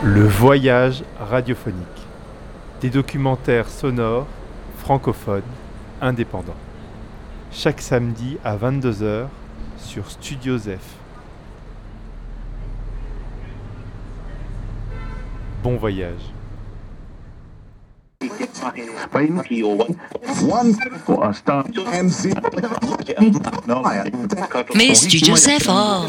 Le voyage radiophonique. Des documentaires sonores, francophones, indépendants. Chaque samedi à 22h sur Studio Zef. Bon voyage. Mais Studio Zef, oh,